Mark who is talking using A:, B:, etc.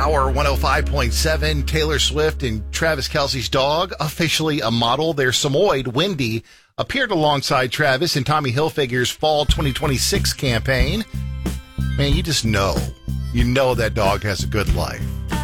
A: Power 105.7, Taylor Swift and Travis Kelce's dog, officially a model. Their Samoyed, Wendy, appeared alongside Travis in Tommy Hilfiger's Fall 2026 campaign. Man, you just know. You know that dog has a good life.